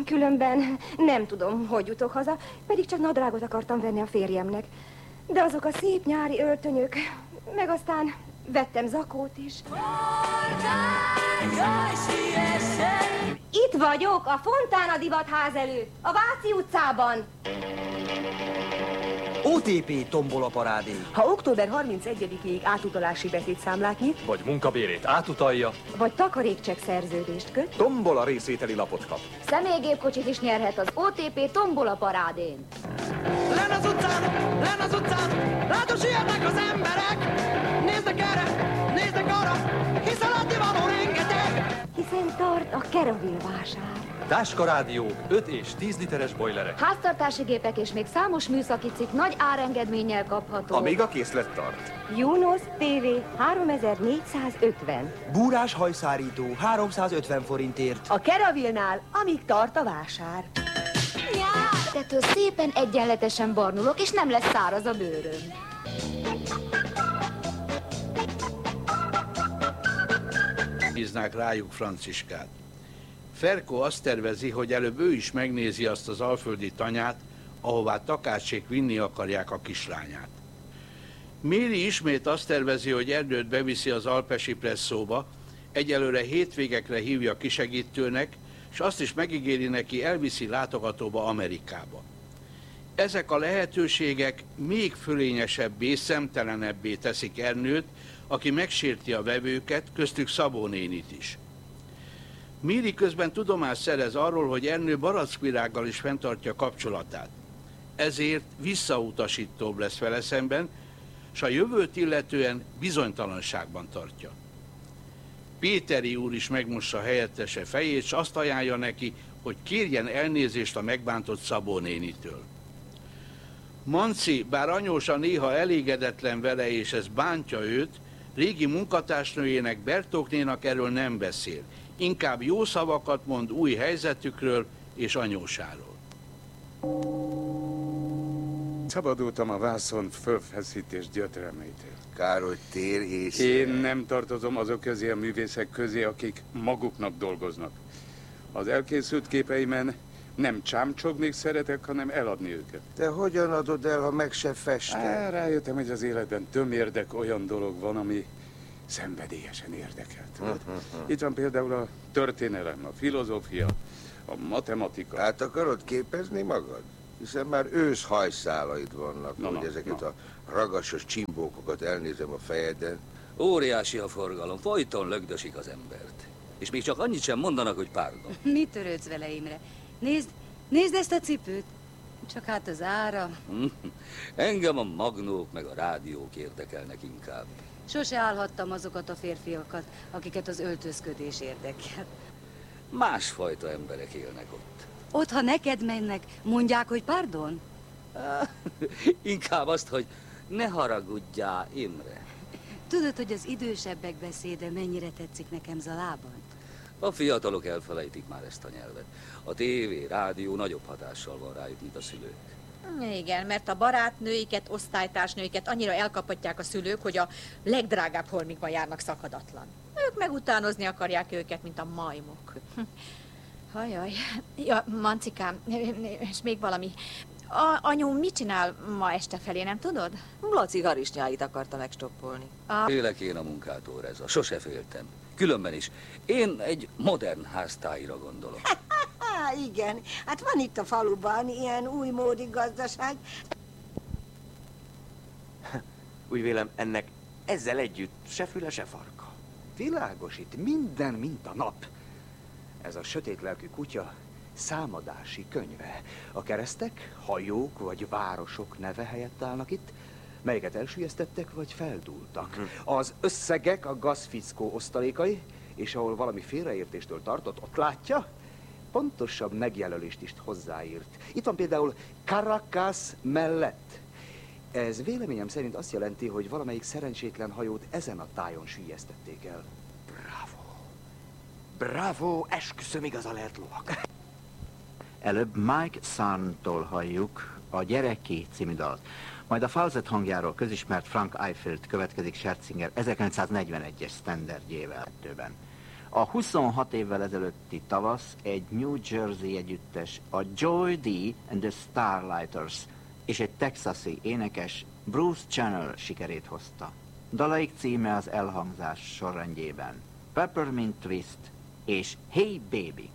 Különben nem tudom, hogy jutok haza, pedig csak nadrágot akartam venni a férjemnek. De azok a szép nyári öltönyök, meg aztán vettem zakót is. Itt vagyok, a Fontána divatház előtt, a Váci utcában. OTP tombola parádé. Ha október 31-ig átutalási betétszámlát nyit, vagy munkabérét átutalja, vagy takarékcsekk szerződést köt, tombola részvételi lapot kap. Személygépkocsit is nyerhet az OTP tombola parádén. Len az utcán, rád sietnek az emberek. Néznek erre, néznek arra, hiszen látnivaló rengeteg. Hiszen tart a Caraville vásár. Táska rádiók, 5 és 10 literes bojlerek. Háztartási gépek és még számos műszaki cikk nagy árengedménnyel kapható. Amíg a készlet tart. Junos TV 3450. Búrás hajszárító 350 forintért. a Caraville-nál, amíg tart a vásár. Ettől szépen egyenletesen barnulok, és nem lesz száraz a bőröm. Bíznák rájuk Franciskát. Ferko azt tervezi, hogy előbb ő is megnézi azt az alföldi tanyát, ahová takácsék vinni akarják a kislányát. Méri ismét azt tervezi, hogy Ernőt beviszi az Alpesi presszóba, egyelőre hétvégekre hívja kisegítőnek, és azt is megígéri neki, elviszi látogatóba Amerikába. Ezek a lehetőségek még fölényesebbé, szemtelenebbé teszik Ernőt, aki megsérti a vevőket, köztük Szabó nénit is. Méri közben tudomást szerez arról, hogy Ernő barackvirággal is fenntartja kapcsolatát. Ezért visszautasítóbb lesz vele szemben, s a jövőt illetően bizonytalanságban tartja. Péteri úr is megmossa helyettese fejét, s azt ajánlja neki, hogy kérjen elnézést a megbántott Szabó nénitől. Manci, bár anyósa néha elégedetlen vele, és ez bántja őt, régi munkatársnőjének, Bertóknénak erről nem beszél. Inkább jó szavakat mond új helyzetükről és anyósáról. Szabadultam a vászon fölfeszítés gyötrelmeitől. Károly tér és... Én nem tartozom azok közé, a művészek közé, akik maguknak dolgoznak. Az elkészült képeimen nem csámcsogni szeretek, hanem eladni őket. Te hogyan adod el, ha meg se fested? Rájöttem, hogy az életben tömérdek olyan dolog van, ami szenvedélyesen érdekelt. Itt van például a történelem, a filozófia, a matematika. Át akarod képezni magad? Hiszen már ősz hajszálaid vannak, hogy ezeket a ragasos csimbókokat elnézem a fejeden. Óriási a forgalom, folyton lögdösik az embert. És még csak annyit sem mondanak, hogy pardon. Mit törődsz vele, Imre? Nézd ezt a cipőt. Csak hát az ára. Engem a magnók meg a rádiók érdekelnek inkább. Sose állhattam azokat a férfiakat, akiket az öltözködés érdekel. Másfajta emberek élnek ott. Ott, ha neked mennek, mondják, hogy pardon? Inkább azt, hogy ne haragudjál, Imre. Tudod, hogy az idősebbek beszéde mennyire tetszik nekem Zalában? A fiatalok elfelejtik már ezt a nyelvet. A tévé, rádió nagyobb hatással van rájuk, mint a szülők. Igen, mert a barátnőiket, osztálytársnőiket annyira elkaphatják a szülők, hogy a legdrágább holmikban járnak szakadatlan. Ők megutánozni akarják őket, mint a majmok. Hajaj. Ja, Mancikám, és még valami. Anyu mit csinál ma este felé, nem tudod? Laci harisnyáit akarta megstoppolni. Félek én a munkától, ez a sose féltem. Különben is. Én egy modern háztáira gondolok. Igen, hát van itt a faluban ilyen újmódi gazdaság. Úgy vélem, ennek ezzel együtt se füle, se farka. Világos itt minden, mint a nap. Ez a sötét lelkű kutya számadási könyve. A keresztek, hajók vagy városok neve helyett állnak itt, melyeket elsüllyesztettek vagy feldúltak. Az összegek a gazfickó osztalékai, és ahol valami félreértéstől tartott, ott látja, pontosabb megjelölést is hozzáírt. Itt van például Caracas mellett. Ez véleményem szerint azt jelenti, hogy valamelyik szerencsétlen hajót ezen a tájon süllyesztették el. Bravo! Bravo! Esküszöm, igaza lehet lovak. Előbb Mike Sarntól halljuk a Gyerekké című dalt. Majd a falzett hangjáról közismert Frank Eiffelt következik Scherzinger 1941-es standardjével. A 26 évvel ezelőtti tavasz egy New Jersey együttes, a Joy D. and the Starlighters, és egy texasi énekes, Bruce Channel sikerét hozta. Dalaik címe az elhangzás sorrendjében Peppermint Twist és Hey Baby.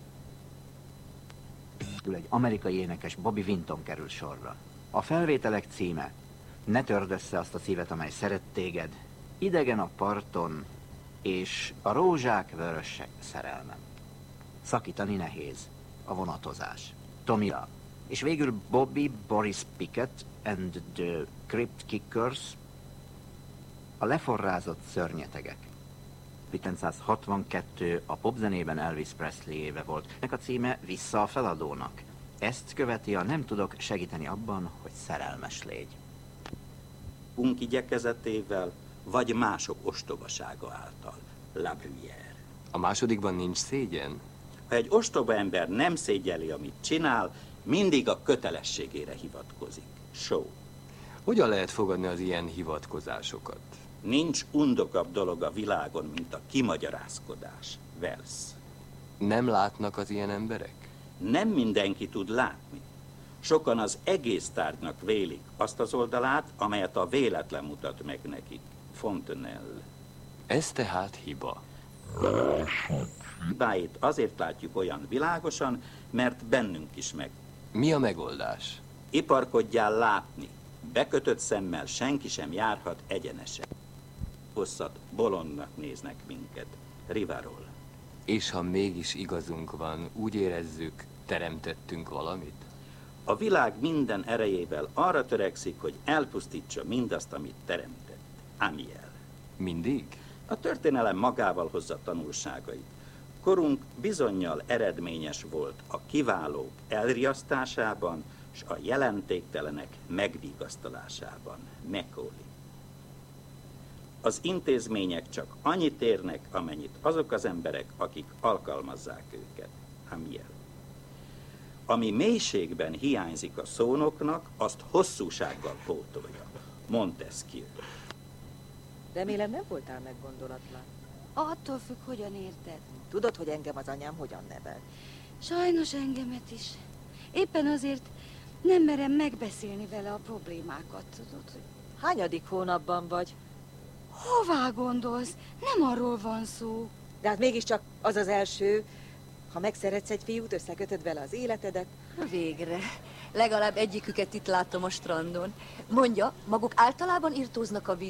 Egy amerikai énekes, Bobby Vinton kerül sorra. A felvételek címe Ne törd össze azt a szívet, amely szeret téged, Idegen a parton, és A rózsák vörösek szerelmem. Szakítani nehéz, a vonatozás. Tommy Ra. És végül Bobby Boris Pickett and the Crypt Kickers, a leforrázott szörnyetegek. 1962 a popzenében Elvis Presley éve volt. Ennek a címe Vissza a feladónak. Ezt követi a Nem tudok segíteni abban, hogy szerelmes légy. Igyekezetével, vagy mások ostobasága által. La Bruyère. A másodikban nincs szégyen? Ha egy ostoba ember nem szégyeli, amit csinál, mindig a kötelességére hivatkozik. Show. Hogyan lehet fogadni az ilyen hivatkozásokat? Nincs undokabb dolog a világon, mint a kimagyarázkodás. Wells. Nem látnak az ilyen emberek? Nem mindenki tud látni. Sokan az egész tárgynak vélik azt az oldalát, amelyet a véletlen mutat meg nekik. Fontenelle. Ez tehát hiba. Hibáit azért látjuk olyan világosan, mert bennünk is meg. Mi a megoldás? Iparkodjál látni. Bekötött szemmel senki sem járhat egyenesen. Hosszat bolondnak néznek minket. Rivarol. És ha mégis igazunk van, úgy érezzük, teremtettünk valamit? A világ minden erejével arra törekszik, hogy elpusztítsa mindazt, amit teremtett. Amiel. Mindig? A történelem magával hozza tanulságait. Korunk bizonnyal eredményes volt a kiválók elriasztásában, és a jelentéktelenek megvigasztalásában. Macaulay. Az intézmények csak annyit érnek, amennyit azok az emberek, akik alkalmazzák őket. Amiel. Ami mélységben hiányzik a szónoknak, azt hosszúsággal pótolja. Montesquieu. Remélem nem voltál meggondolatlan. Attól függ, hogyan érted. Tudod, hogy engem az anyám hogyan nevel? Sajnos engemet is. Éppen azért nem merem megbeszélni vele a problémákat, tudod, hogy... Hányadik hónapban vagy? Hová gondolsz? Nem arról van szó. De hát mégiscsak az az első, ha megszeretsz egy fiút, összekötöd vele az életedet. Végre. Legalább egyiküket itt látom a strandon. Mondja, maguk általában irtóznak a víz.